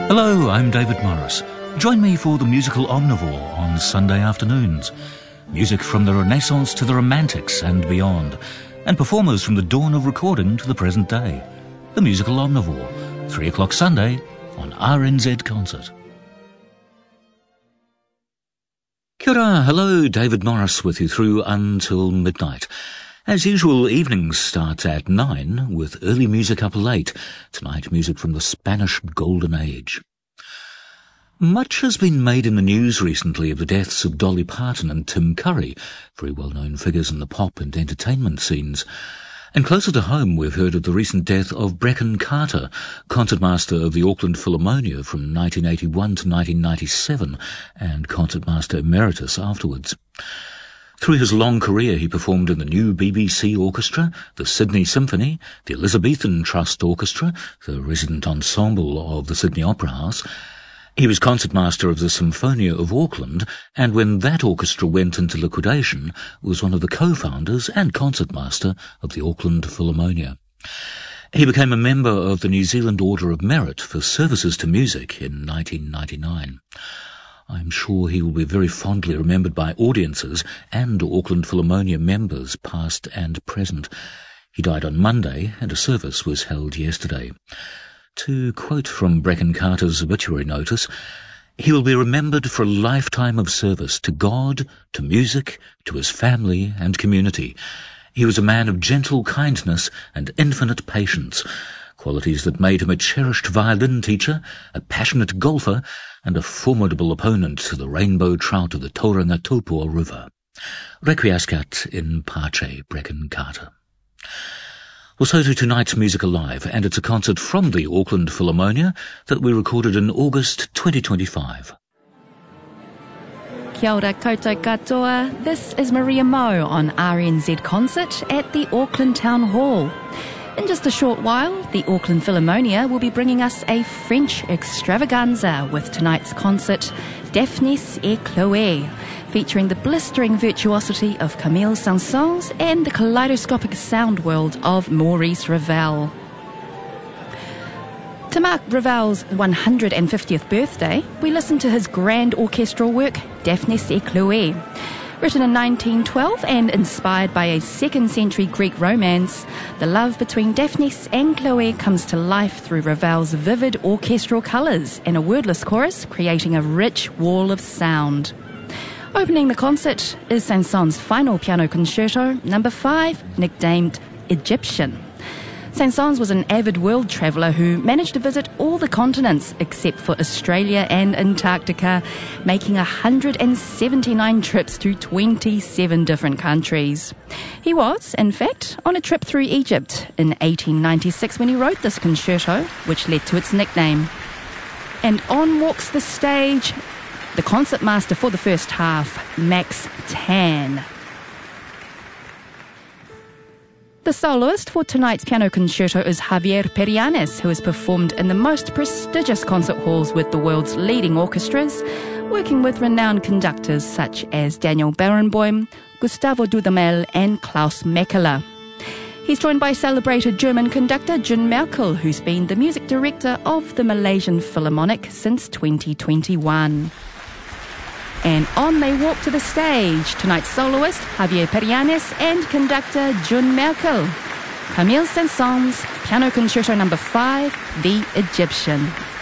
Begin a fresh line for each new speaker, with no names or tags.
Hello, I'm David Morris. Join me for the musical Omnivore on Sunday afternoons. Music from the Renaissance to the Romantics and beyond, and performers from the dawn of recording to the present day. The musical Omnivore, 3 o'clock Sunday on RNZ Concert. Kia ora, hello, David Morris with you through until midnight. As usual, evenings start at 9 with early music up late. Tonight, music from the Spanish Golden Age. Much has been made in the news recently of the deaths of Dolly Parton and Tim Curry, very well-known figures in the pop and entertainment scenes. And closer to home, we've heard of the recent death of Brecon Carter, concertmaster of the Auckland Philharmonia from 1981 to 1997, and concertmaster emeritus afterwards. Through his long career, he performed in the new BBC Orchestra, the Sydney Symphony, the Elizabethan Trust Orchestra, the resident ensemble of the Sydney Opera House. He was concertmaster of the Symphonia of Auckland, and when that orchestra went into liquidation, was one of the co-founders and concertmaster of the Auckland Philharmonia. He became a member of the New Zealand Order of Merit for services to music in 1999. I'm sure he will be very fondly remembered by audiences and Auckland Philharmonia members, past and present. He died on Monday, and a service was held yesterday. To quote from Brecon Carter's obituary notice, he will be remembered for a lifetime of service to God, to music, to his family and community. He was a man of gentle kindness and infinite patience, qualities that made him a cherished violin teacher, a passionate golfer, and a formidable opponent to the rainbow trout of the Tauranga Tupua River. Requiescat in pace, Brecon Carter. Well, so to tonight's Music Alive, and it's a concert from the Auckland Philharmonia that we recorded in August 2025.
Kia ora koutou katoa. This is Maria Moe on RNZ Concert at the Auckland Town Hall. In just a short while, the Auckland Philharmonia will be bringing us a French extravaganza with tonight's concert, Daphnis et Chloé, featuring the blistering virtuosity of Camille Saint-Saëns and the kaleidoscopic sound world of Maurice Ravel. To mark Ravel's 150th birthday, we listen to his grand orchestral work, Daphnis et Chloé. Written in 1912 and inspired by a 2nd century Greek romance, the love between Daphnis and Chloé comes to life through Ravel's vivid orchestral colours and a wordless chorus, creating a rich wall of sound. Opening the concert is Saint-Saëns' final piano concerto, number 5, nicknamed Egyptian. Saint-Saëns was an avid world traveller who managed to visit all the continents except for Australia and Antarctica, making 179 trips to 27 different countries. He was, in fact, on a trip through Egypt in 1896 when he wrote this concerto, which led to its nickname. And on walks the stage the concertmaster for the first half, Max Tan. The soloist for tonight's piano concerto is Javier Perianes, who has performed in the most prestigious concert halls with the world's leading orchestras, working with renowned conductors such as Daniel Barenboim, Gustavo Dudamel and Klaus Mekela. He's joined by celebrated German conductor Jun Merkel, who's been the music director of the Malaysian Philharmonic since 2021. And on they walk to the stage, tonight's soloist Javier Perianes and conductor Jun Merkel. Camille Saint-Saëns, Piano Concerto number 5, The Egyptian.